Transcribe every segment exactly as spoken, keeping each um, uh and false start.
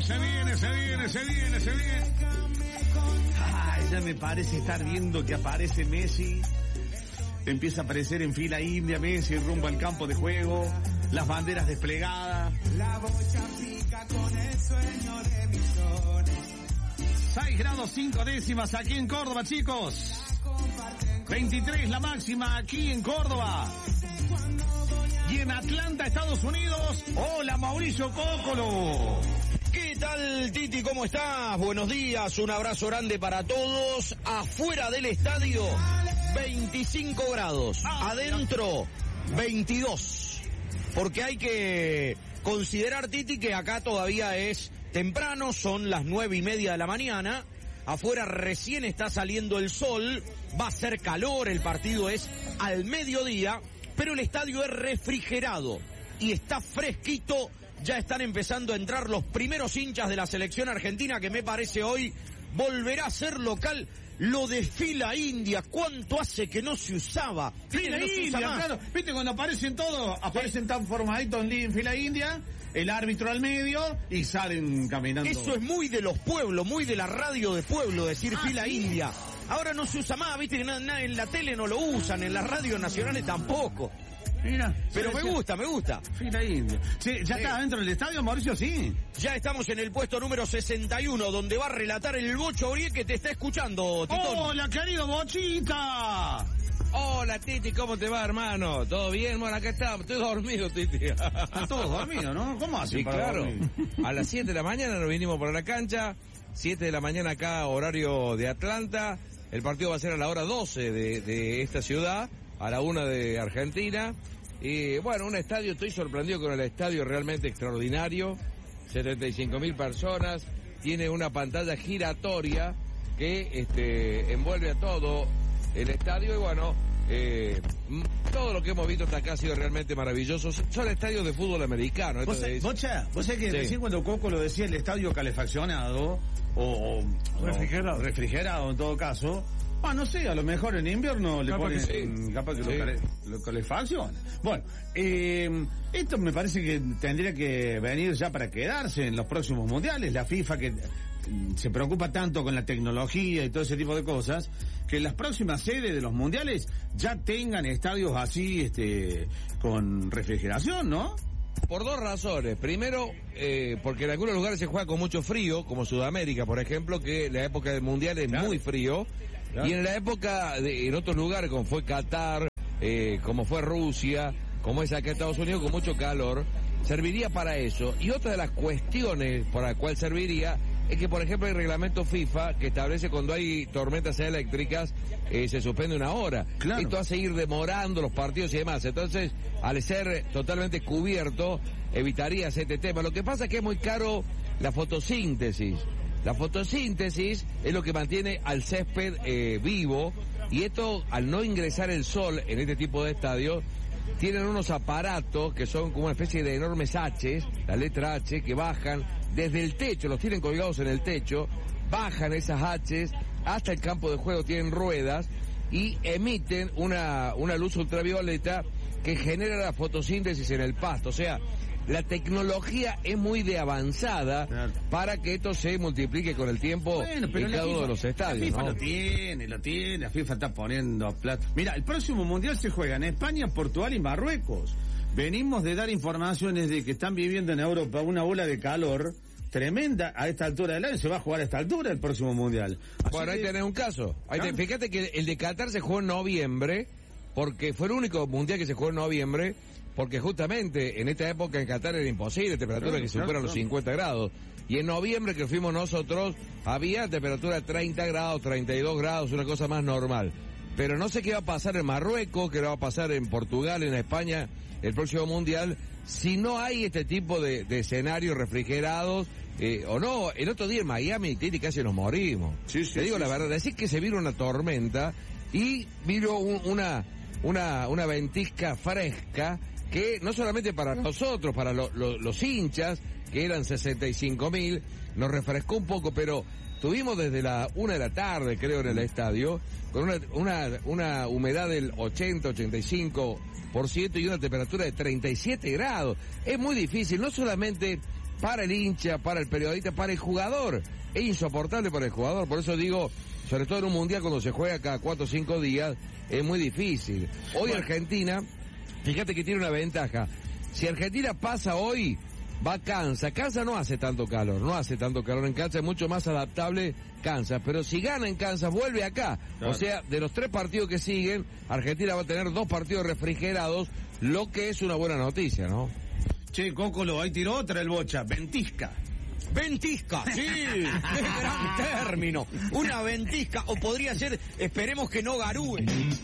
viene, se viene, se viene, se viene, se viene. Ay, ya me parece estar viendo que aparece Messi. Empieza a aparecer en fila india Messi rumbo al campo de juego. Las banderas desplegadas. La bocha pica con el sueño de mis sones. seis grados cinco décimas aquí en Córdoba, chicos. veintitrés la máxima aquí en Córdoba. Y en Atlanta, Estados Unidos. Hola, Mauricio Cócolo. ¿Qué tal, Titi? ¿Cómo estás? Buenos días, un abrazo grande para todos. Afuera del estadio, veinticinco grados. Adentro, veintidós. Porque hay que considerar, Titi, que acá todavía es temprano, son las nueve y media de la mañana. Afuera recién está saliendo el sol, va a ser calor, el partido es al mediodía, pero el estadio es refrigerado y está fresquito. Ya están empezando a entrar los primeros hinchas de la selección argentina, que me parece hoy volverá a ser local. Lo de fila india, ¿cuánto hace que no se usaba? Fila no india, claro. Viste, cuando aparecen todos, aparecen tan formaditos en fila india, el árbitro al medio y salen caminando. Eso es muy de los pueblos, muy de la radio de pueblo, decir ah, fila ¿sí? india. Ahora no se usa más, viste, que en la tele no lo usan, en las radios nacionales tampoco. Mira, pero me gusta, me gusta. Fila india. Sí, ¿ya sí. está dentro del estadio, Mauricio? Sí. Ya estamos en el puesto número sesenta y uno, donde va a relatar el Bocho Aurier, que te está escuchando, Titón. ¡Hola, querido Bochita! Hola, Titi, ¿cómo te va, hermano? ¿Todo bien? Bueno, acá estamos. Estoy dormido, Titi. Están todos dormidos, ¿no? ¿Cómo hacen sí, para claro. dormir? A las siete de la mañana nos vinimos por la cancha. siete de la mañana acá, horario de Atlanta. El partido va a ser a la hora doce de, de esta ciudad, a la una de Argentina. Y bueno, un estadio, estoy sorprendido con el estadio, realmente extraordinario. setenta y cinco mil personas, tiene una pantalla giratoria que este envuelve a todo el estadio y bueno, eh, todo lo que hemos visto hasta acá ha sido realmente maravilloso. Son estadios de fútbol americano. ¿Vos sabés, Bocha, vos sabés que sí. recién cuando Coco lo decía, el estadio calefaccionado o, o refrigerado. refrigerado en todo caso. Ah, no sé, a lo mejor en invierno le ponen, sí. capaz que sí. lo, cale, lo calefacciona. Bueno, eh, esto me parece que tendría que venir ya para quedarse en los próximos mundiales. La FIFA, que se preocupa tanto con la tecnología y todo ese tipo de cosas, que las próximas sedes de los mundiales ya tengan estadios así, este, con refrigeración, ¿no? Por dos razones. Primero, eh, porque en algunos lugares se juega con mucho frío, como Sudamérica, por ejemplo, que la época del mundial es claro. muy frío. Claro. Y en la época, de, en otros lugares, como fue Qatar, eh, como fue Rusia, como es acá Estados Unidos, con mucho calor, serviría para eso. Y otra de las cuestiones por la cual serviría es que, por ejemplo, hay reglamento FIFA que establece cuando hay tormentas eléctricas, eh, se suspende una hora. Claro. Esto hace ir demorando los partidos y demás. Entonces, al ser totalmente cubierto, evitarías este tema. Lo que pasa es que es muy caro la fotosíntesis. La fotosíntesis es lo que mantiene al césped eh, vivo, y esto, al no ingresar el sol en este tipo de estadios, tienen unos aparatos que son como una especie de enormes H's, la letra H, que bajan desde el techo, los tienen colgados en el techo, bajan esas H's hasta el campo de juego, tienen ruedas y emiten una, una luz ultravioleta que genera la fotosíntesis en el pasto. O sea, la tecnología es muy de avanzada claro. para que esto se multiplique con el tiempo bueno, pero en cada FIFA, uno de los estadios. La FIFA ¿no? lo tiene, lo tiene, la FIFA está poniendo plata. Mira, el próximo mundial se juega en España, Portugal y Marruecos. Venimos de dar informaciones de que están viviendo en Europa una ola de calor tremenda a esta altura del año. Se va a jugar a esta altura el próximo mundial. Así bueno, que... ahí tenés un caso. Ahí ¿Ah? te, fíjate que el de Qatar se jugó en noviembre, porque fue el único mundial que se jugó en noviembre, porque justamente en esta época en Qatar era imposible, temperaturas claro, que superan claro, los cincuenta grados. Y en noviembre que fuimos nosotros, había temperatura de treinta grados, treinta y dos grados, una cosa más normal. Pero no sé qué va a pasar en Marruecos, qué va a pasar en Portugal, en España, el próximo mundial, si no hay este tipo de, de escenarios refrigerados, eh, o no. El otro día en Miami, Titi, casi nos morimos. Sí, sí, Te digo sí, la sí. verdad, decir que se vino una tormenta y vino un, una, una, una ventisca fresca, que no solamente para nosotros, para lo, lo, los hinchas, que eran sesenta y cinco mil, nos refrescó un poco, pero tuvimos desde la una de la tarde, creo, en el estadio, con una, una, una humedad del ochenta, ochenta y cinco por ciento y una temperatura de treinta y siete grados. Es muy difícil, no solamente para el hincha, para el periodista, para el jugador. Es insoportable para el jugador, por eso digo, sobre todo en un mundial cuando se juega cada cuatro o cinco días, es muy difícil. Hoy bueno. Argentina, fíjate que tiene una ventaja. Si Argentina pasa hoy, va a Kansas. Kansas no hace tanto calor, no hace tanto calor en Kansas, es mucho más adaptable Kansas. Pero si gana en Kansas, vuelve acá. Claro. O sea, de los tres partidos que siguen, Argentina va a tener dos partidos refrigerados, lo que es una buena noticia, ¿no? Che, Cócolo, ahí tiró otra el Bocha, ventisca. Ventisca, sí, qué gran término. Una ventisca, o podría ser, esperemos que no garúe.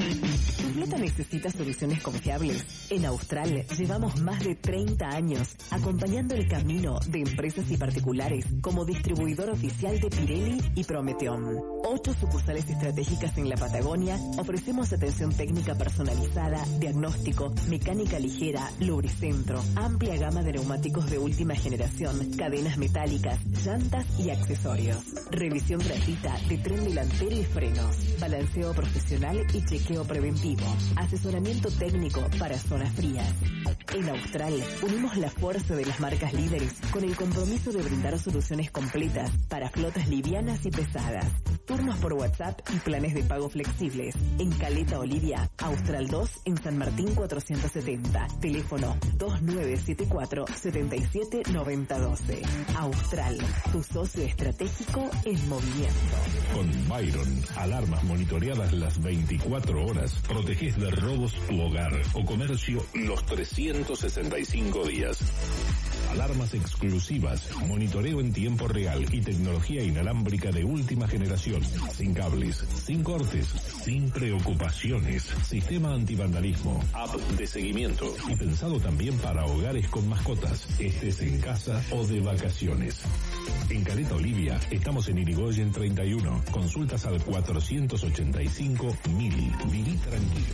¿Tu flota necesita soluciones confiables? En Austral llevamos más de treinta años acompañando el camino de empresas y particulares como distribuidor oficial de Pirelli y Prometeon. Ocho sucursales estratégicas en la Patagonia, ofrecemos atención técnica personalizada, diagnóstico, mecánica ligera, lubricentro, amplia gama de neumáticos de última generación, cadenas metálicas, llantas y accesorios. Revisión gratuita de tren delantero y frenos, balanceo profesional y chequeo preventivo. Asesoramiento técnico para zonas frías. En Austral, unimos la fuerza de las marcas líderes con el compromiso de brindar soluciones completas para flotas livianas y pesadas. Turnos por WhatsApp y planes de pago flexibles. En Caleta Olivia, Austral dos en San Martín cuatrocientos setenta. Teléfono dos nueve siete cuatro, siete siete nueve cero uno dos. Austral, tu socio estratégico en movimiento. Con Byron, alarmas monitoreadas las veinticuatro horas. Protegés de robos tu hogar o comercio los trescientos sesenta y cinco días. Alarmas exclusivas, monitoreo en tiempo real y tecnología inalámbrica de última generación. Sin cables, sin cortes, sin preocupaciones. Sistema antivandalismo, app de seguimiento y pensado también para hogares con mascotas, estés en casa o de vacaciones. En Caleta Olivia estamos en Irigoyen treinta y uno. Consultas al cuatrocientos ochenta y cinco mil. Viví tranquilo.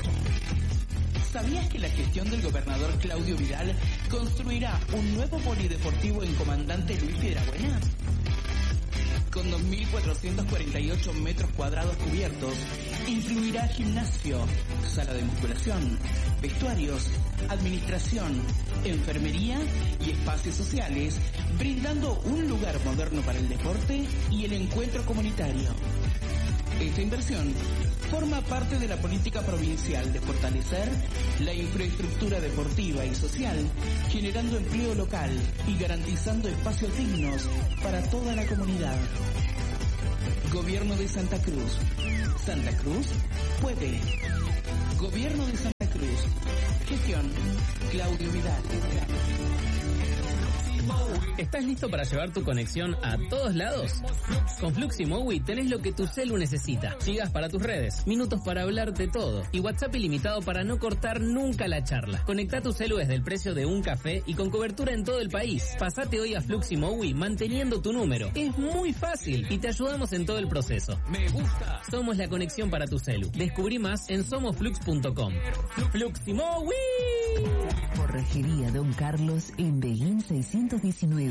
¿Sabías que la gestión del gobernador Claudio Vidal construirá un nuevo polideportivo en Comandante Luis Piedrabuena? Con dos mil cuatrocientos cuarenta y ocho metros cuadrados cubiertos, incluirá gimnasio, sala de musculación, vestuarios, administración, enfermería y espacios sociales, brindando un lugar moderno para el deporte y el encuentro comunitario. Esta inversión forma parte de la política provincial de fortalecer la infraestructura deportiva y social, generando empleo local y garantizando espacios dignos para toda la comunidad. Gobierno de Santa Cruz. Santa Cruz puede. Gobierno de Santa Cruz. Gestión Claudio Vidal. ¿Estás listo para llevar tu conexión a todos lados? Con Fluximowi tenés lo que tu celu necesita. Gigas para tus redes, minutos para hablar de todo y WhatsApp ilimitado para no cortar nunca la charla. Conectá tu celu desde el precio de un café y con cobertura en todo el país. Pasate hoy a Fluximowi manteniendo tu número. Es muy fácil y te ayudamos en todo el proceso. Me gusta. Somos la conexión para tu celu. Descubrí más en somos flux punto com. Fluximowi. Forrajería Don Carlos en Beguín seiscientos diecinueve.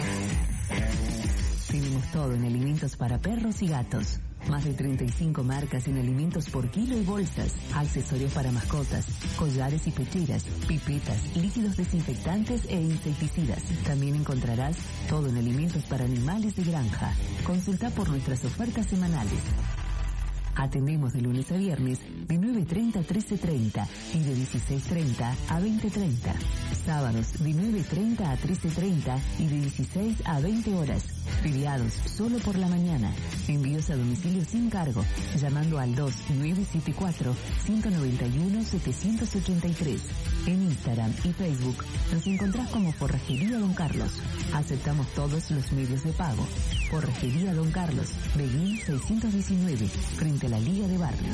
Tenemos todo en alimentos para perros y gatos. Más de treinta y cinco marcas en alimentos por kilo y bolsas, accesorios para mascotas, collares y pecheras, pipetas, líquidos desinfectantes e insecticidas. También encontrarás todo en alimentos para animales de granja. Consulta por nuestras ofertas semanales. Atendemos de lunes a viernes de nueve treinta a trece treinta y de dieciséis treinta a veinte treinta. Sábados de nueve treinta a trece treinta y de dieciséis a veinte horas. Feriados solo por la mañana. Envíos a domicilio sin cargo, llamando al dos nueve siete cuatro, cinco nueve uno, siete ocho tres. En Instagram y Facebook nos encontrás como Forrajería Don Carlos. Aceptamos todos los medios de pago. Forrajería Don Carlos, Beguín seiscientos diecinueve, frente a la Liga de Barrios.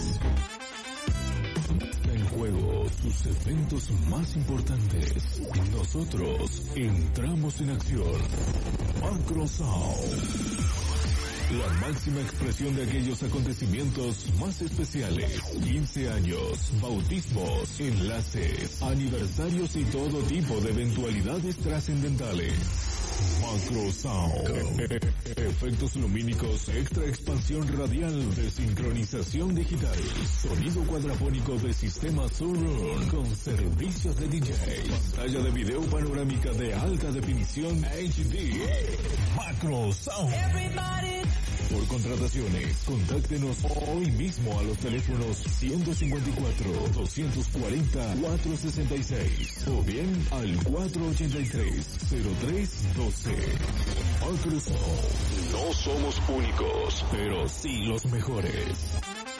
En juego, sus eventos más importantes. Nosotros entramos en acción. Macrosound. La máxima expresión de aquellos acontecimientos más especiales. quince años, bautismos, enlaces, aniversarios y todo tipo de eventualidades trascendentales. Macro Sound. Efectos lumínicos, extra expansión radial de sincronización digital. Sonido cuadrafónico de sistema Surround con servicios de D J. Pantalla de video panorámica de alta definición H D. Macro Sound. Por contrataciones, contáctenos hoy mismo a los teléfonos ciento cincuenta y cuatro, doscientos cuarenta, cuatrocientos sesenta y seis o bien al cuatrocientos ochenta y tres, cero tres doce. Macro Sound. No somos únicos, pero sí los mejores.